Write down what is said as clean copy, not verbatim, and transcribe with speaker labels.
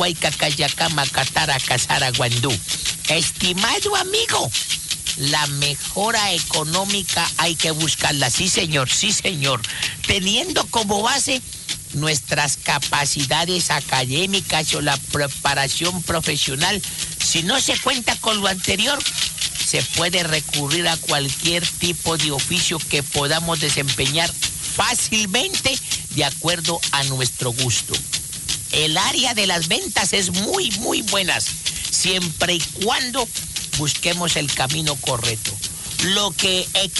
Speaker 1: Huaycacayacama, Catara, Casara, Guandú. Estimado amigo, la mejora económica hay que buscarla, sí señor, teniendo como base nuestras capacidades académicas o la preparación profesional. Si no se cuenta con lo anterior, se puede recurrir a cualquier tipo de oficio que podamos desempeñar fácilmente de acuerdo a nuestro gusto. El área de las ventas es muy buenas, siempre y cuando busquemos el camino correcto. Lo que